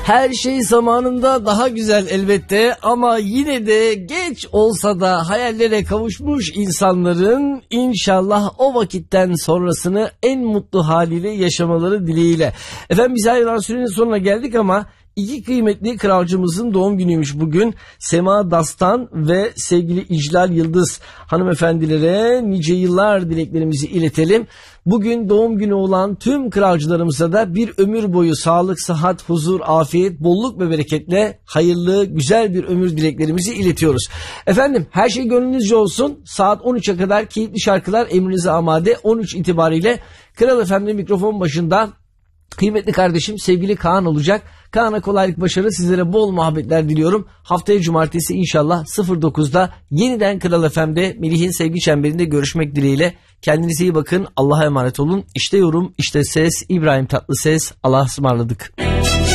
Her şey zamanında daha güzel elbette ama yine de geç olsa da hayallere kavuşmuş insanların inşallah o vakitten sonrasını en mutlu haliyle yaşamaları dileğiyle. Efendim biz ayrılan sürenin sonuna geldik ama İki kıymetli kralcımızın doğum günüymüş bugün. Sema Dastan ve sevgili İclal Yıldız hanımefendilere nice yıllar dileklerimizi iletelim. Bugün doğum günü olan tüm kralcılarımıza da bir ömür boyu sağlık, sıhhat, huzur, afiyet, bolluk ve bereketle hayırlı, güzel bir ömür dileklerimizi iletiyoruz. Efendim her şey gönlünüzce olsun. Saat 13'e kadar keyifli şarkılar emrinize amade. 13 itibariyle Kral FM'de mikrofon başında kıymetli kardeşim sevgili Kaan olacak. Kaan'a kolaylık, başarı, sizlere bol muhabbetler diliyorum. Haftaya cumartesi inşallah 09'da yeniden Kral FM'de Melih'in sevgi çemberinde görüşmek dileğiyle. Kendinize iyi bakın. Allah'a emanet olun. İşte yorum, işte ses. İbrahim Tatlıses. Allah'a ısmarladık.